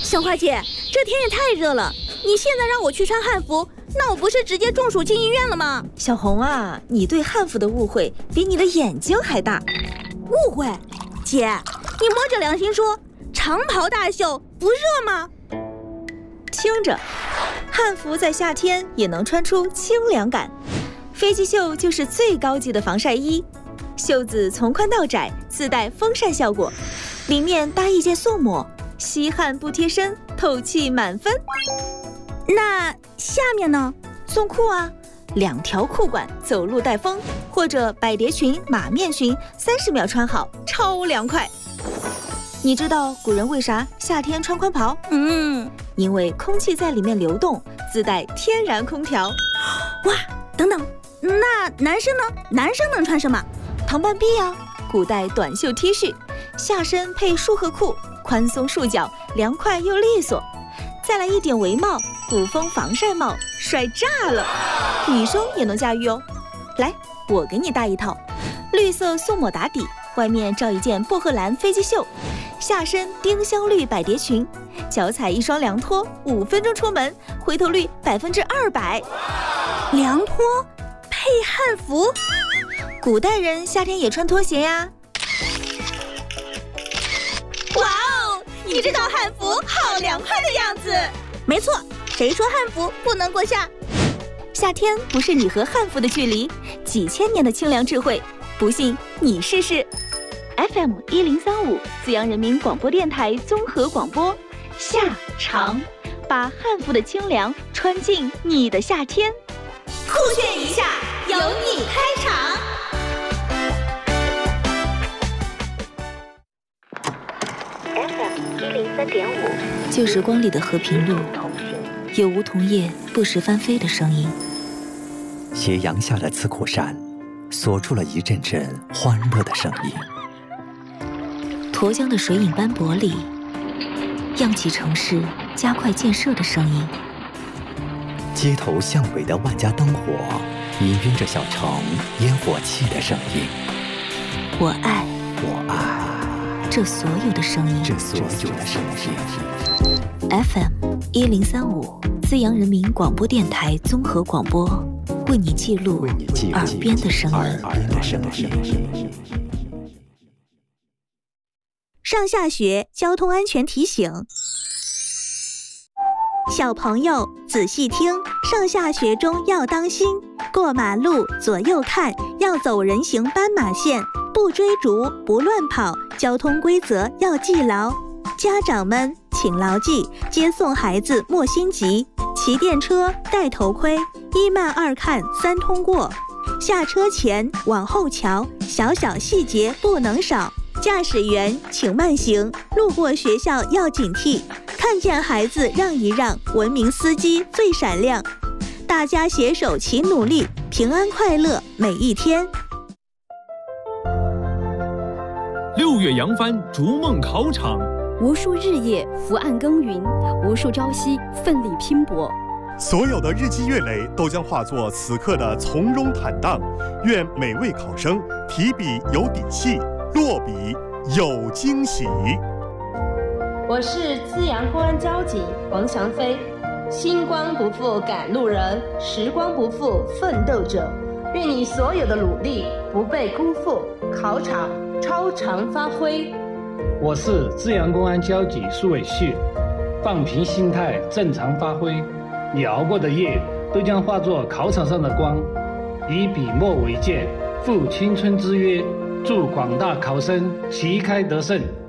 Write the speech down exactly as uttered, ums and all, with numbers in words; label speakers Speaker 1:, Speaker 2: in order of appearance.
Speaker 1: 小花姐，这天也太热了，你现在让我去穿汉服，那我不是直接中暑进医院了吗？
Speaker 2: 小红啊，你对汉服的误会比你的眼睛还大。
Speaker 1: 误会？姐，你摸着良心说，长袍大袖不热吗？
Speaker 2: 听着，汉服在夏天也能穿出清凉感。飞机袖就是最高级的防晒衣，袖子从宽到窄，自带风扇效果，里面搭一件素抹，吸汗不贴身，透气满分。
Speaker 1: 那下面呢？
Speaker 2: 送裤啊，两条裤管，走路带风，或者百蝶裙、马面裙，三十秒穿好，超凉快。你知道古人为啥夏天穿宽袍？
Speaker 1: 嗯，
Speaker 2: 因为空气在里面流动，自带天然空调。
Speaker 1: 哇，等等，那男生呢？男生能穿什么？
Speaker 2: 唐半臂啊，古代短袖 T 恤，下身配束荷裤，宽松束脚，凉快又利索。再来一顶围帽，古风防晒帽，帅炸了！女生也能驾驭哦。来，我给你搭一套，绿色素抹打底，外面罩一件薄荷蓝飞机袖，下身丁香绿百蝶裙，脚踩一双凉拖，五分钟出门，回头率百分之二百。
Speaker 1: 凉拖配汉服，
Speaker 2: 古代人夏天也穿拖鞋呀。
Speaker 1: 哇哦，你这套汉服好凉快的样子。没错，谁说汉服不能过夏？
Speaker 2: 夏天不是你和汉服的距离，几千年的清凉智慧，不信你试试。F M 一零三五，资阳人民广播电台综合广播，夏长，把汉服的清凉穿进你的夏天。
Speaker 1: 酷炫一下，由你开场。
Speaker 3: F M 一零三点五，
Speaker 2: 旧时光里的和平路，有梧桐叶不时翻飞的声音。
Speaker 4: 斜阳下的刺库山，锁住了一阵阵欢乐的声音。
Speaker 2: 沱江的水影斑驳里，漾起城市加快建设的声音。
Speaker 4: 街头巷尾的万家灯火，氤氲着小城烟火气的声音。
Speaker 2: 我爱，
Speaker 4: 我爱
Speaker 2: 这所有的声音，
Speaker 4: 这所有的声音。
Speaker 2: F M 一零三五，资阳人民广播电台综合广播，为你记录耳边的声音。
Speaker 1: 上下学交通安全提醒。小朋友仔细听，上下学中要当心，过马路左右看，要走人行斑马线，不追逐不乱跑，交通规则要记牢。家长们请牢记，接送孩子莫心急，骑电车戴头盔，一慢二看三通过，下车前往后瞧，小小细节不能少。驾驶员请慢行，路过学校要警惕，看见孩子让一让，文明司机最闪亮。大家携手齐努力，平安快乐每一天。
Speaker 5: 六月扬帆，逐梦考场，
Speaker 6: 无数日夜伏案耕耘，无数朝夕奋力拼搏。
Speaker 7: 所有的日积月累都将化作此刻的从容坦荡。愿每位考生提笔有底气，落笔有惊喜。
Speaker 8: 我是资阳公安交警王翔飞，星光不负赶路人，时光不负奋斗者。愿你所有的努力不被辜负，考场超常发挥。
Speaker 9: 我是资阳公安交警苏伟旭，放平心态，正常发挥。你熬过的夜都将化作考场上的光，以笔墨为鉴，赴青春之约。祝广大考生旗开得胜。